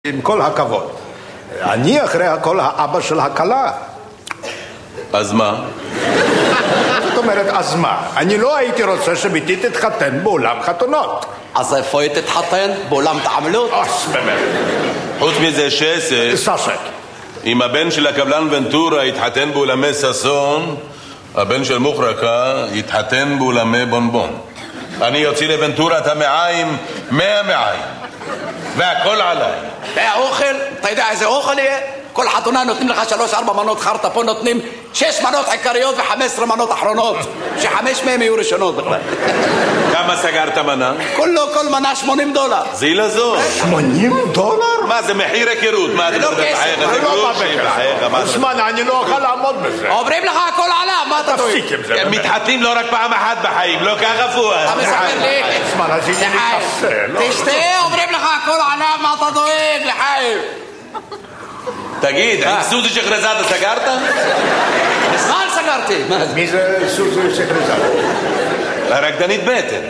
עם כל הכבוד, אני אחרי הכל האבא של הכלה. אז מה? זאת אומרת, אז מה? אני לא הייתי רוצה שביתי תתחתן באולם חתונות. אז איפה היא תתחתן? באולם תעמלות? באמת. חוץ מזה ססק. אם הבן של הקבלן ונטורה יתחתן באולמי ססון, הבן של מוחרקה יתחתן באולמי בונבון. אני יוציא לוונטורה את המעיים 100 מעיים והכל עליי. והאוכל, אתה יודע איזה אוכל יהיה? כל חתונה נותנים לך 3-4 מנות חרטה, פה נותנים 6 מנות עיקריות ו15 מנות אחרונות, ש5 מהם יהיו ראשונות בכלל. כמה סגרת מנה? כל מנה $80. זה לזו. $80? מה זה מחיר היכרות? מה זה לא כסף, זה גרושים? זמן, אני לא אוכל לעמוד בזה. אומרים לך הכל עליו, מה אתה טועה? תפסיק עם זה. הם מתחתנים לא רק פעם אחת בחיים, לא ככה פואד. אתה מספר לי? זמן, אז הנה לי קפה. תשתה, אומרים לך הכל עליו, מה אתה דואג לחיים? תגיד, עם סוזי שחרזאדה סגרת? מזמן סגרתי. מי זה סוזי שחרזאדה? הרקדנית בטן.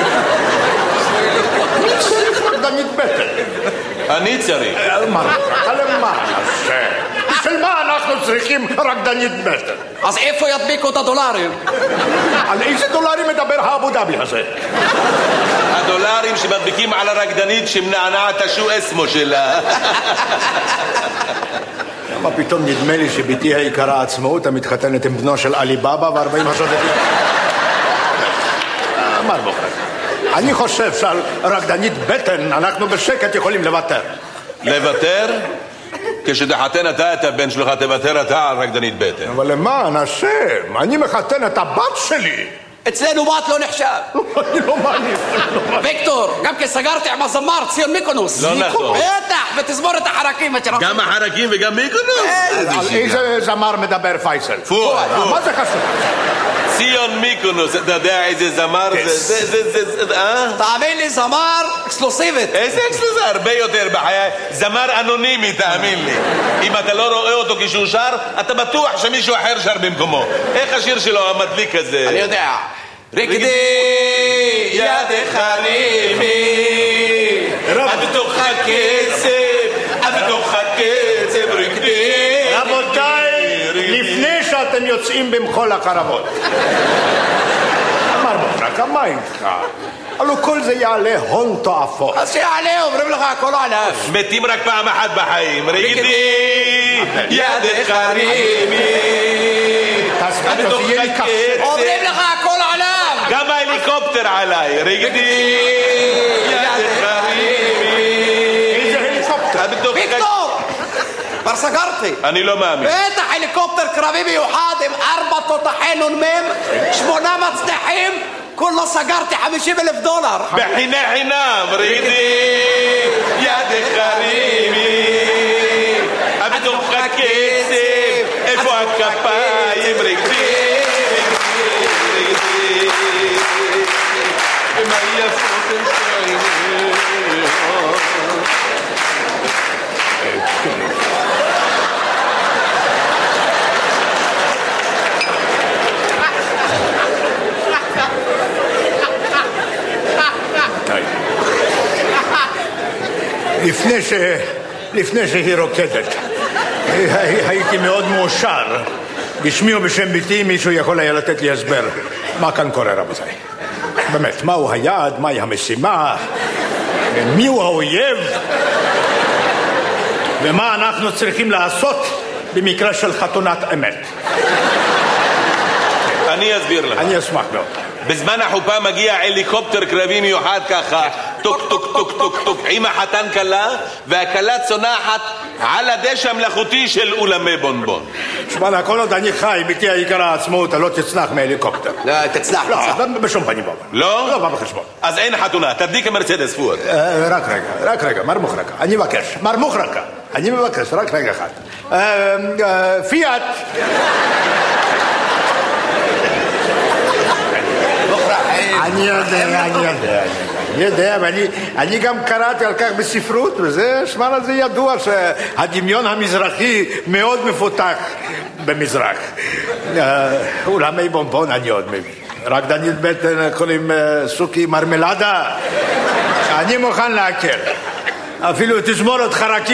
מי צריך רקדנית בטן? אני צריך. למה נעשה? בשביל מה אנחנו צריכים רקדנית בטן? אז איפה ידביקו את הדולרים? על איזה דולרים מדבר האבו דאבי הזה? הדולרים שמדביקים על הרקדנית שמנענעת השו אסמו שלה. מה פתאום נדמה לי שביתי היקרה עצמאות המתחתנת עם בנו של עלי בבא ו40 השודדים? מה בוחר? אני חושב שעל רקדנית בטן אנחנו בשקט יכולים לוותר. לוותר? כשתחתן אתה את הבן שלך תוותר אתה על רקדנית בטן. אבל למען השם, אני מחתן את הבת שלי. אצלנו בת לא נחשב. אני לא מאמין. ויקטור, גם כי סגרתי עם הזמר ציון מיקונוס. לא נכון. בטח, ותזמור את החרקים. גם החרקים וגם מיקונוס? על איזה זמר מדבר פייסל? פואד. מה זה חשוב? ציון מיקונוס, אתה יודע איזה זמר זה? תאמין לי, זמר אקסקלוסיבית. איזה אקסקלוסיבית? הרבה יותר בחיי. זמר אנונימי, תאמין לי. אם אתה לא רואה אותו כשהוא שר, אתה בטוח שמישהו אחר שר במקומו. איך השיר שלו המדליק הזה? אני יודע. רקדי ידך רימי בתוך הקצב בתוך הקצב רקדי. רבותיי, לפני שאתם יוצאים במחול הקרבות, אמר בוחרקה, מה איתך? הלוא כל זה יעלה הון תועפות. אז שיעלה, אומרים לך הכל עליו. מתים רק פעם אחת בחיים. רקדי ידך רימי בתוך הקצב. אומרים לך הכל עליו. גם ההליקופטר עליי. רקדי ידך רימי. איזה הליקופטר? ויקטור, כבר סגרתי. אני לא מאמין. בטח הליקופטר קרבי מיוחד עם 4 תותחי נ"מ, 8 מצנחים, כולו סגרתי $50,000. בחינה חינם. רקדי ידך רימי בתוך הקצב איפה הכפיים? רקדי מה יפות לפני שהיא רוקדת הייתי מאוד מאושר. בשמי ובשם ביתי מישהו יכול היה לתת לי הסבר מה כאן קורה, רבותיי. באמת, מהו היעד, מהי המשימה, מיהו האויב, ומה אנחנו צריכים לעשות במקרה של חתונת אמת. אני אסביר לך. אני אשמח מאוד. בזמן החופה מגיע הליקופטר קרבי מיוחד ככה, טוק טוק טוק טוק טוק עם החתן קלה, והקלה צונחת על הדשא המלאכותי של אולמי בונבון. שמע, כל עוד אני חי, ביתי היקרה עצמאות, לא תצנח מהליקופטר. לא, תצנח. לא, בשום פנים ואופן. לא? לא בא בחשבון. אז אין חתונה, תדליק המרצדס פואד. רק רגע, מר מוחרקה, אני מבקש. מר מוחרקה, אני מבקש, רק רגע אחד. פיאט. אני יודע, ואני גם קראתי על כך בספרות, וזה שמע לזה ידוע שהדמיון המזרחי מאוד מפותח במזרח. אולמי בונבון אני עוד מבין. רקדנית בטן קוראים סוכי מרמלדה. אני מוכן להקל. אפילו תזמורת חרקים